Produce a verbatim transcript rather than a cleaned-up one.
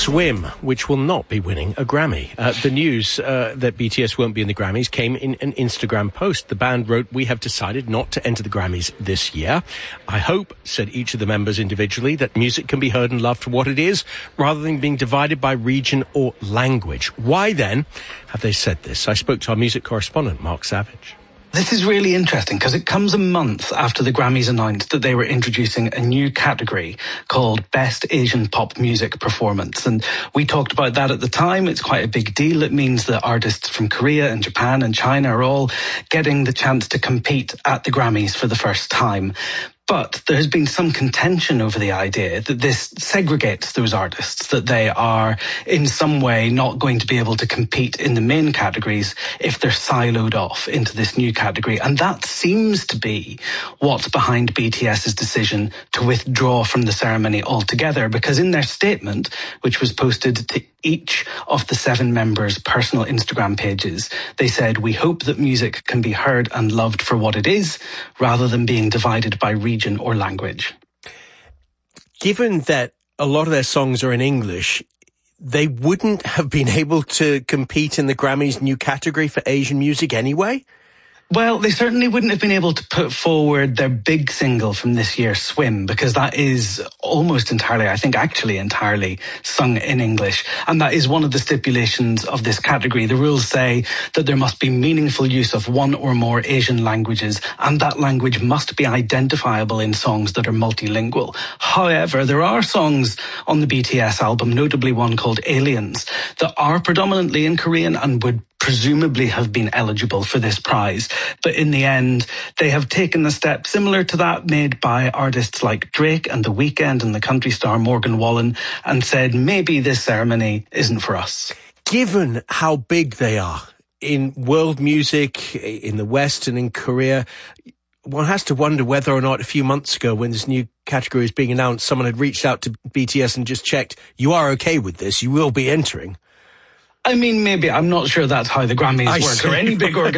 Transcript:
Swim, which will not be winning a Grammy. Uh, the news uh, that B T S won't be in the Grammys came in an Instagram post. The band wrote, "We have decided not to enter the Grammys this year. I hope," said each of the members individually, "that music can be heard and loved for what it is, rather than being divided by region or language." Why then have they said this? I spoke to our music correspondent, Mark Savage. This is really interesting because it comes a month after the Grammys announced that they were introducing a new category called Best Asian Pop Music Performance. And we talked about that at the time. It's quite a big deal. It means that artists from Korea and Japan and China are all getting the chance to compete at the Grammys for the first time. But there has been some contention over the idea that this segregates those artists, that they are in some way not going to be able to compete in the main categories if they're siloed off into this new category. And that seems to be what's behind BTS's decision to withdraw from the ceremony altogether, because in their statement, which was posted to each of the seven members' personal Instagram pages, they said, "We hope that music can be heard and loved for what it is, rather than being divided by region or language." Given that a lot of their songs are in English, they wouldn't have been able to compete in the Grammys' new category for Asian music anyway? Well, they certainly wouldn't have been able to put forward their big single from this year, Swim, because that is almost entirely, I think actually entirely, sung in English. And that is one of the stipulations of this category. The rules say that there must be meaningful use of one or more Asian languages, and that language must be identifiable in songs that are multilingual. However, there are songs on the B T S album, notably one called Aliens, that are predominantly in Korean and would presumably have been eligible for this prize. But in the end, they have taken a step similar to that made by artists like Drake and The Weeknd and the country star Morgan Wallen, and said, maybe this ceremony isn't for us. Given how big they are in world music, in the West and in Korea, one has to wonder whether or not a few months ago, when this new category was being announced, someone had reached out to B T S and just checked, "You are okay with this, you will be entering." I mean, maybe, I'm not sure that's how the Grammys I work, see. or any big organization.